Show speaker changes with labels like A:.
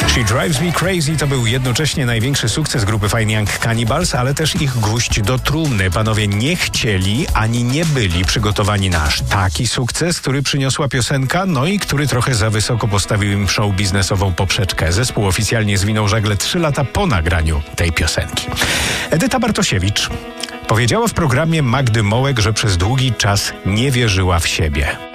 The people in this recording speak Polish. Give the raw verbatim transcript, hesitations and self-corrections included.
A: She Drives Me Crazy to był jednocześnie największy sukces grupy Fine Young Cannibals, ale też ich gwóźdź do trumny. Panowie nie chcieli ani nie byli przygotowani na aż taki sukces, który przyniosła piosenka, no i który trochę za wysoko postawił im show biznesową poprzeczkę. Zespół oficjalnie zwinął żagle trzy lata po nagraniu tej piosenki. Edyta Bartosiewicz powiedziała w programie Magdy Mołek, że przez długi czas nie wierzyła w siebie.